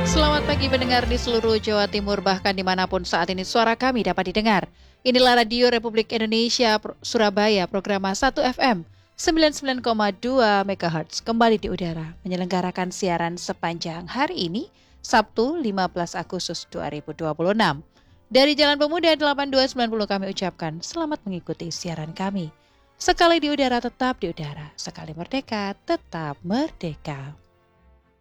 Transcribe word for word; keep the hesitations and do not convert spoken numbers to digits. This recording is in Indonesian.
Selamat pagi pendengar di seluruh Jawa Timur, bahkan dimanapun saat ini suara kami dapat didengar. Inilah Radio Republik Indonesia Surabaya, program satu F M sembilan puluh sembilan koma dua megahertz kembali di udara, menyelenggarakan siaran sepanjang hari ini, Sabtu lima belas Agustus dua ribu dua puluh enam. Dari Jalan Pemuda delapan dua sembilan nol kami ucapkan selamat mengikuti siaran kami. Sekali di udara tetap di udara, sekali merdeka tetap merdeka.